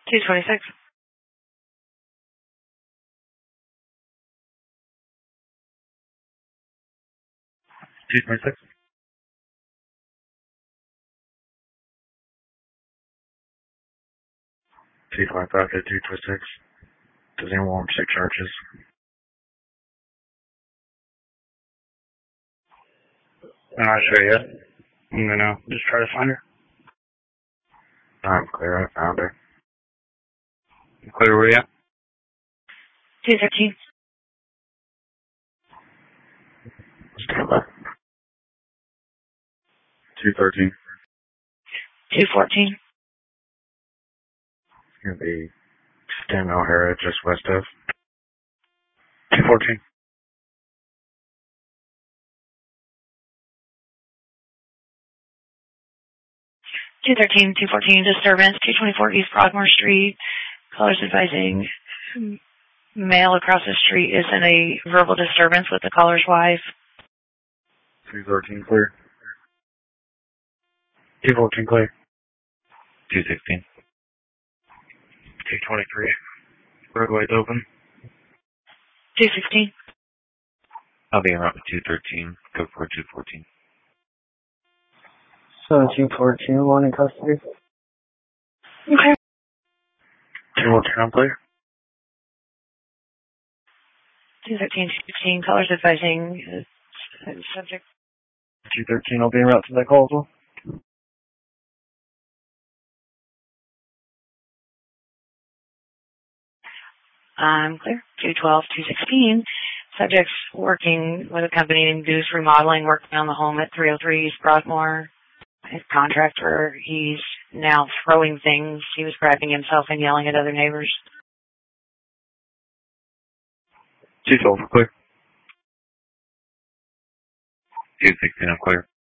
226. 226. 225 to 226. Does anyone want to check charges? I'm not sure yet. I'm gonna just try to find her. I'm clear. I found her. You clear where you at? 213. Stand by. 213. 214. It's gonna be Stan O'Hara, just west of. 214. 213, 214, disturbance, 224 East Broadmoor Street. Callers advising male across the street is in a verbal disturbance with the caller's wife. 213 clear. 214 clear. 216. 223. Roadway's open. 216. I'll be around 213. Go for 214. 214, one in custody. Okay. 214 I'm clear. 213, 216, callers advising subject. 213, I'll be en route to that call as well. I'm clear. 212, 216. Subjects working with a company named Goose Remodeling, working on the home at 303 East Broadmoor. His contractor, he's now throwing things. He was grabbing himself and yelling at other neighbors. 212 clear. 216, I'm clear.